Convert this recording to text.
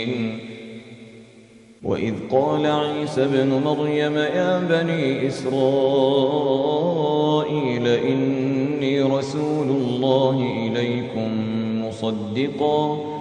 وإذ قال عيسى ابن مريم يا بني إسرائيل إني رسول الله إليكم